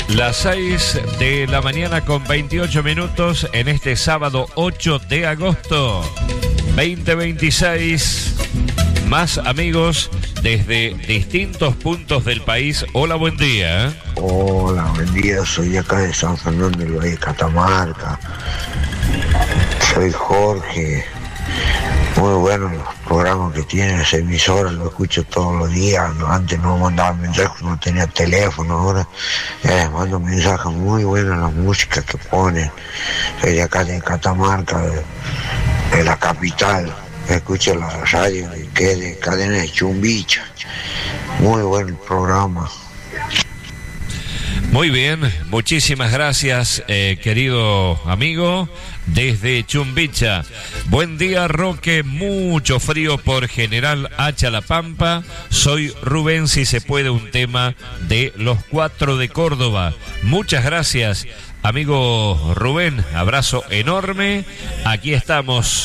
Las 6 de la mañana con 28 minutos en este sábado 8 de agosto 2026. Más amigos desde distintos puntos del país. Hola, buen día. Hola, buen día. Soy acá de San Fernando del Valle, Catamarca. Soy Jorge. Muy bueno los programas que tiene esa emisora, lo escucho todos los días. Antes no mandaba mensajes, no tenía teléfono, ahora les mando mensajes muy buenos, las músicas que ponen. Soy de acá de Catamarca, de la capital. Escucho la radio que es de Cadena de Chumbicha. Muy buen el programa. Muy bien, muchísimas gracias, querido amigo, desde Chumbicha. Buen día, Roque, mucho frío por General Hacha La Pampa. Soy Rubén, si se puede, un tema de Los Cuatro de Córdoba. Muchas gracias, amigo Rubén, abrazo enorme. Aquí estamos.